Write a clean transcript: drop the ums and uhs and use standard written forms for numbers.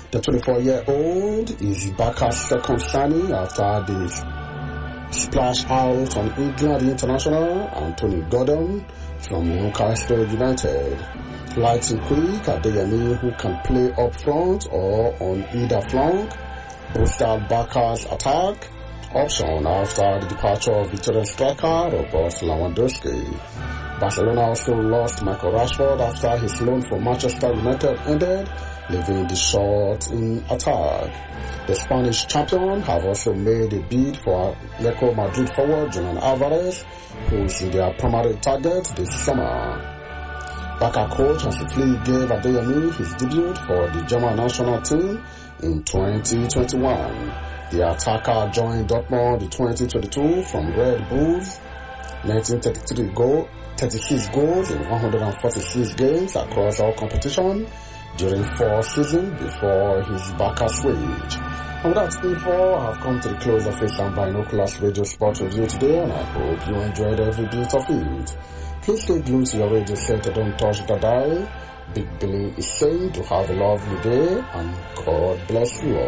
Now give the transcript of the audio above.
The 24-year-old is Barca's second signing after the splash out on England international Anthony Gordon from Newcastle United. Light and quick, Adeyemi, who can play up front or on either flank, boosted Barca's attack option after the departure of Victorian striker Robert Lewandowski. Barcelona also lost Michael Rashford after his loan from Manchester United ended, leaving the short in attack. The Spanish champion have also made a bid for Atletico Madrid forward Julian Alvarez, who is their primary target this summer. Barca coach Hansi Flick gave Adeyemi his debut for the German national team in 2021. The attacker joined Dortmund in 2022 from Red Bulls, 36 goals in 146 games across all competition during 4 seasons before his Barca switch. And with that info, I have come to the close of this and Binoculars Radio Sport Review today, and I hope you enjoyed every bit of it. Please stay glued to your radio set and don't touch the dial. Big Billy is saying to have a lovely day and God bless you all.